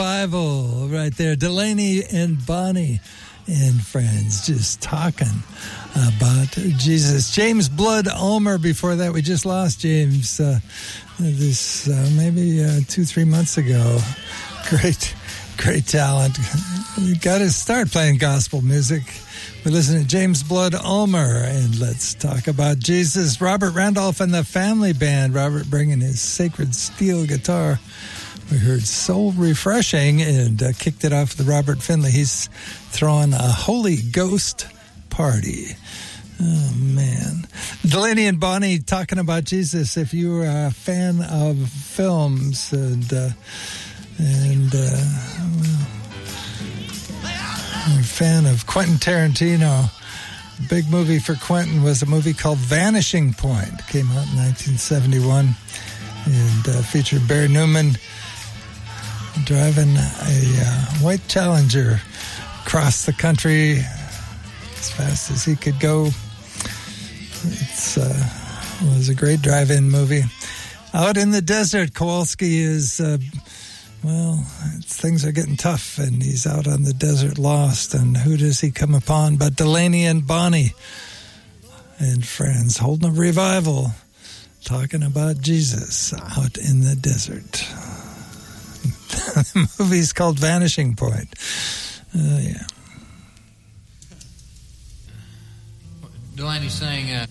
Revival right there. Delaney and Bonnie and friends just talking about Jesus. James Blood Ulmer before that. We just lost James maybe 2-3 months ago. Great talent. We got to start playing gospel music. We're listening to James Blood Ulmer, and let's talk about Jesus. Robert Randolph and the Family Band. Robert bringing his sacred steel guitar. We heard Soul Refreshing and kicked it off with Robert Finley. He's throwing a Holy Ghost party. Oh, man. Delaney and Bonnie talking about Jesus. If you are a fan of films and a fan of Quentin Tarantino, a big movie for Quentin was a movie called Vanishing Point. It came out in 1971 and featured Barry Newman driving a white Challenger across the country as fast as he could go. It was a great drive-in movie. Out in the desert, Kowalski is, things are getting tough, and he's out on the desert lost, and who does he come upon but Delaney and Bonnie and friends holding a revival, talking about Jesus out in the desert. The movie's called Vanishing Point. Yeah. Delaney sang